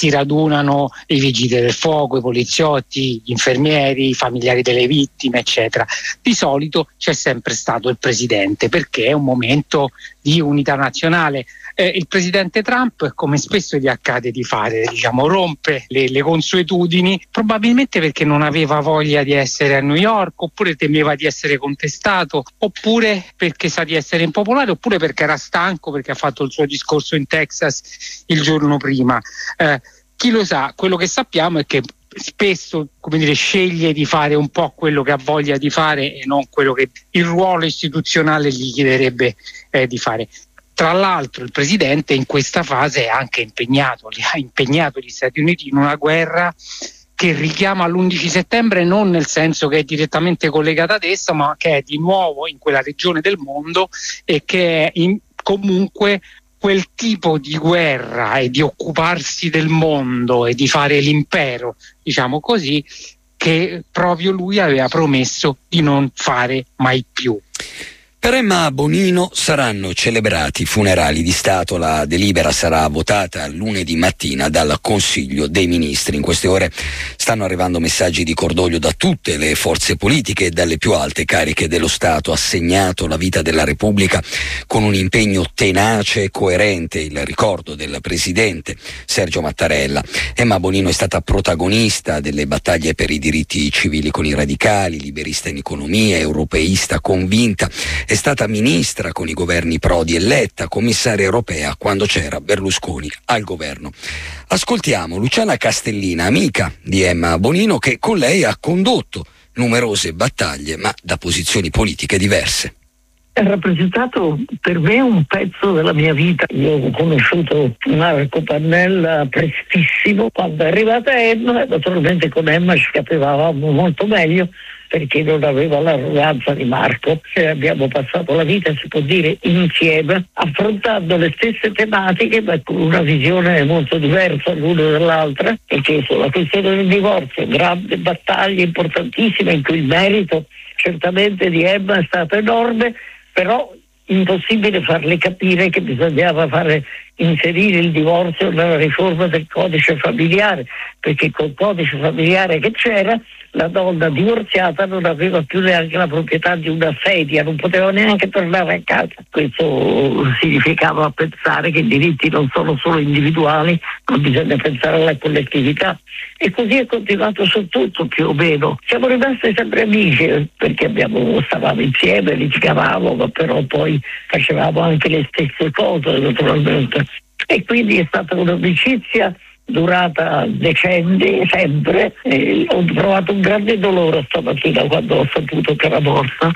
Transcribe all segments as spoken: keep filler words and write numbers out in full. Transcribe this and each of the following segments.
si radunano i vigili del fuoco, i poliziotti, gli infermieri, i familiari delle vittime, eccetera. Di solito c'è sempre stato il presidente, perché è un momento di unità nazionale. Eh, il presidente Trump, come spesso gli accade di fare, diciamo, rompe le, le consuetudini, probabilmente perché non aveva voglia di essere a New York, oppure temeva di essere contestato, oppure perché sa di essere impopolare, oppure perché era stanco, perché ha fatto il suo discorso in Texas il giorno prima. Eh, chi lo sa? Quello che sappiamo è che spesso, come dire, sceglie di fare un po' quello che ha voglia di fare e non quello che il ruolo istituzionale gli chiederebbe eh, di fare. Tra l'altro il presidente in questa fase è anche impegnato, ha impegnato gli Stati Uniti in una guerra che richiama l'undici settembre, non nel senso che è direttamente collegata ad essa, ma che è di nuovo in quella regione del mondo e che è in, comunque quel tipo di guerra e di occuparsi del mondo e di fare l'impero, diciamo così, che proprio lui aveva promesso di non fare mai più. Per Emma Bonino saranno celebrati i funerali di Stato. La delibera sarà votata lunedì mattina dal Consiglio dei Ministri. In queste ore stanno arrivando messaggi di cordoglio da tutte le forze politiche e dalle più alte cariche dello Stato. Ha segnato la vita della Repubblica con un impegno tenace e coerente il ricordo del presidente Sergio Mattarella. Emma Bonino è stata protagonista delle battaglie per i diritti civili con i radicali, liberista in economia, europeista convinta. È stata ministra con i governi Prodi e Letta, commissaria europea quando c'era Berlusconi al governo. Ascoltiamo Luciana Castellina, amica di Emma Bonino, che con lei ha condotto numerose battaglie, ma da posizioni politiche diverse. Ha rappresentato per me un pezzo della mia vita. Io ho conosciuto Marco Pannella prestissimo. Quando è arrivata Emma, naturalmente con Emma ci capivamo molto meglio, perché non aveva l'arroganza di Marco, e abbiamo passato la vita, si può dire, insieme, affrontando le stesse tematiche, ma con una visione molto diversa l'una dall'altra, perché sulla questione del divorzio, grande battaglia importantissima in cui il merito certamente di Emma è stato enorme, però impossibile farle capire che bisognava fare inserire il divorzio nella riforma del codice familiare, perché col codice familiare che c'era la donna divorziata non aveva più neanche la proprietà di una sedia, non poteva neanche tornare a casa. Questo significava pensare che i diritti non sono solo individuali, ma bisogna pensare alla collettività. E così è continuato su tutto, più o meno. Siamo rimasti sempre amici, perché abbiamo, stavamo insieme, litigavamo, ma però poi facevamo anche le stesse cose, naturalmente. E quindi è stata un'amicizia durata decenni, sempre, e ho provato un grande dolore stamattina quando ho saputo che era morta.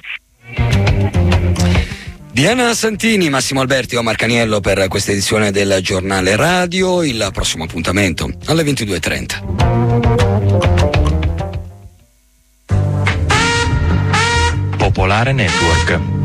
Diana Santini, Massimo Alberti, Omar Caniello per questa edizione del Giornale Radio. Il prossimo appuntamento alle ventidue e trenta. Popolare Network.